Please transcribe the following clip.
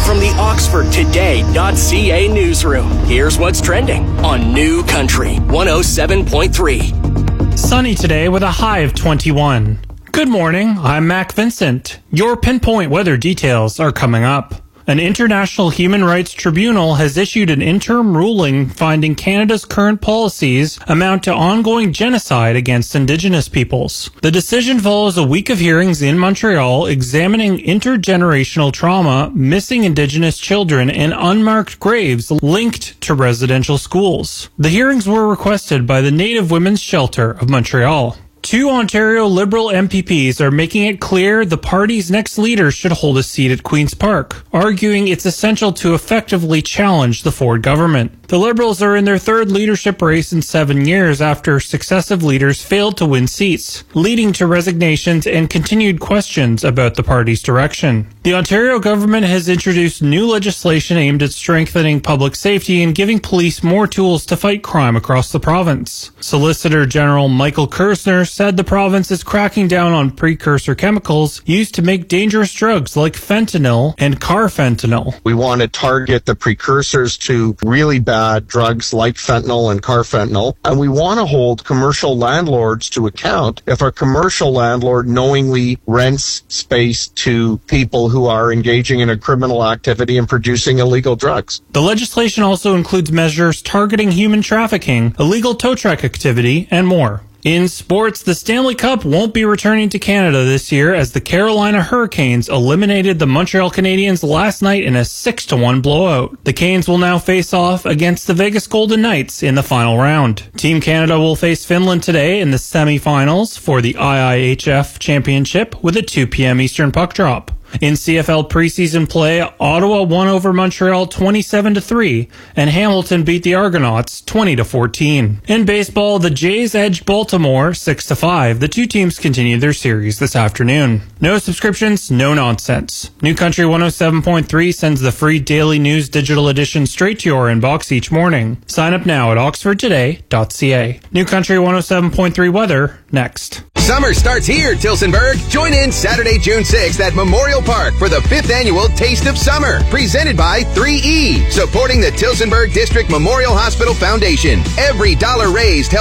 From the OxfordToday.ca newsroom, here's what's trending on New Country 107.3. Sunny today with a high of 21. Good morning, I'm Mac Vincent. Your pinpoint weather details are coming up. An international human rights tribunal has issued an interim ruling finding Canada's current policies amount to ongoing genocide against Indigenous peoples. The decision follows a week of hearings in Montreal examining intergenerational trauma, missing Indigenous children, and unmarked graves linked to residential schools. The hearings were requested by the Native Women's Shelter of Montreal. Two Ontario Liberal MPPs are making it clear the party's next leader should hold a seat at Queen's Park, arguing it's essential to effectively challenge the Ford government. The Liberals are in their third leadership race in 7 years after successive leaders failed to win seats, leading to resignations and continued questions about the party's direction. The Ontario government has introduced new legislation aimed at strengthening public safety and giving police more tools to fight crime across the province. Solicitor General Michael Kersner said the province is cracking down on precursor chemicals used to make dangerous drugs like fentanyl and carfentanil. We want to target the precursors to really bad drugs like fentanyl and carfentanil, and we want to hold commercial landlords to account if a commercial landlord knowingly rents space to people who are engaging in a criminal activity and producing illegal drugs. The legislation also includes measures targeting human trafficking, illegal tow truck activity, and more. In sports, the Stanley Cup won't be returning to Canada this year as the Carolina Hurricanes eliminated the Montreal Canadiens last night in a 6-1 blowout. The Canes will now face off against the Vegas Golden Knights in the final round. Team Canada will face Finland today in the semifinals for the IIHF Championship with a 2 p.m. Eastern puck drop. In CFL preseason play, Ottawa won over Montreal 27-3, and Hamilton beat the Argonauts 20-14. In baseball, the Jays edged Baltimore 6-5. The two teams continue their series this afternoon. No subscriptions, no nonsense. New Country 107.3 sends the free daily news digital edition straight to your inbox each morning. Sign up now at oxfordtoday.ca. New Country 107.3 weather next. Summer starts here, Tillsonburg. Join in Saturday, June 6th at Memorial Park for the 5th annual Taste of Summer, presented by 3E, supporting the Tillsonburg District Memorial Hospital Foundation. Every dollar raised helps